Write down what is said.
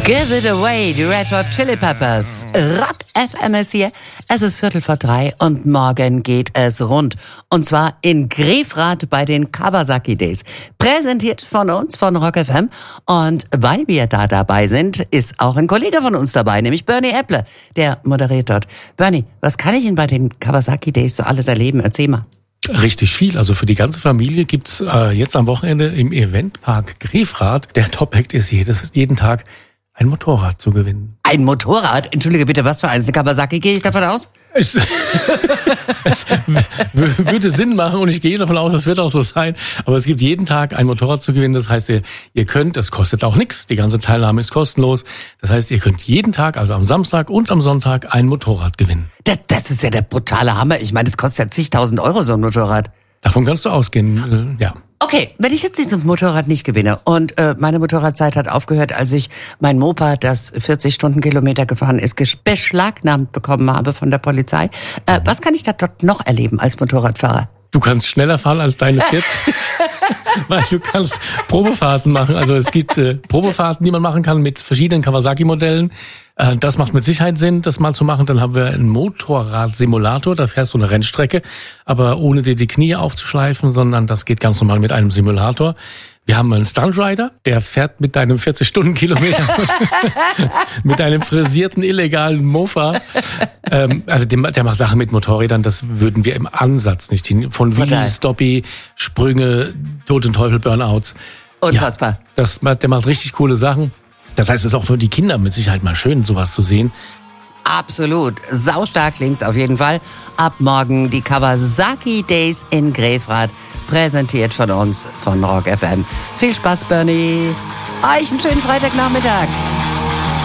Give it away, die Red Hot Chili Peppers. Rock FM ist hier. Es ist 2:45 und morgen geht es rund. Und zwar in Grefrath bei den Kawasaki Days. Präsentiert von uns, von Rock FM. Und weil wir da dabei sind, ist auch ein Kollege von uns dabei, nämlich Bernie Epple, der moderiert dort. Bernie, was kann ich denn bei den Kawasaki Days so alles erleben? Erzähl mal. Richtig viel. Also für die ganze Familie gibt's jetzt am Wochenende im Eventpark Grefrath. Der Top-Act ist jeden Tag ein Motorrad zu gewinnen. Ein Motorrad? Entschuldige bitte, was für eins? Eine Kawasaki, gehe ich davon aus? Es würde Sinn machen und ich gehe davon aus, das wird auch so sein. Aber es gibt jeden Tag ein Motorrad zu gewinnen. Das heißt, ihr könnt, es kostet auch nichts. Die ganze Teilnahme ist kostenlos. Das heißt, ihr könnt jeden Tag, also am Samstag und am Sonntag, ein Motorrad gewinnen. Das ist ja der brutale Hammer. Ich meine, das kostet ja zigtausend Euro, so ein Motorrad. Davon kannst du ausgehen, ja. Okay, wenn ich jetzt dieses Motorrad nicht gewinne und meine Motorradzeit hat aufgehört, als ich mein Moped, das 40 Stundenkilometer gefahren ist, beschlagnahmt bekommen habe von der Polizei. Was kann ich da dort noch erleben als Motorradfahrer? Du kannst schneller fahren als deine 40, weil du kannst Probefahrten machen. Also es gibt Probefahrten, die man machen kann mit verschiedenen Kawasaki-Modellen. Das macht mit Sicherheit Sinn, das mal zu machen. Dann haben wir einen Motorradsimulator, da fährst du eine Rennstrecke, aber ohne dir die Knie aufzuschleifen, sondern das geht ganz normal mit einem Simulator. Wir haben einen Stuntrider, der fährt mit deinem 40-Stunden-Kilometer mit einem frisierten, illegalen Mofa. Also der macht Sachen mit Motorrädern, das würden wir im Ansatz nicht hin. Von Wheelies, Stoppie, Sprünge, Tod und Teufel, Burnouts. Unfassbar. Ja, der macht richtig coole Sachen. Das heißt, es ist auch für die Kinder mit Sicherheit mal schön, sowas zu sehen. Absolut. Saustark links auf jeden Fall. Ab morgen die Kawasaki Days in Grefrath. Präsentiert von uns, von Rock FM. Viel Spaß, Bernie. Euch einen schönen Freitagnachmittag.